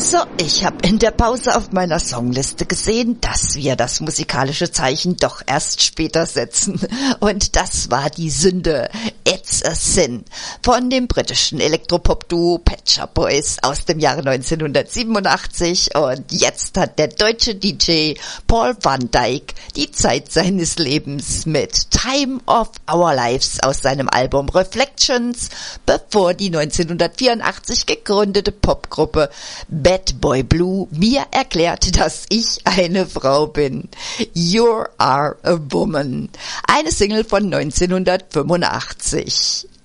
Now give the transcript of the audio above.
Also, ich habe in der Pause auf meiner Songliste gesehen, dass wir das musikalische Zeichen doch erst später setzen. Und das war die Sünde It's a Sin von dem britischen Elektropop-Duo Pet Shop Boys aus dem Jahre 1987. Und jetzt hat der deutsche DJ Paul van Dyk die Zeit seines Lebens mit Time of Our Lives aus seinem Album Reflections, bevor die 1984 gegründete Popgruppe Bad Boy Blue mir erklärt, dass ich eine Frau bin. You Are a Woman. Eine Single von 1985.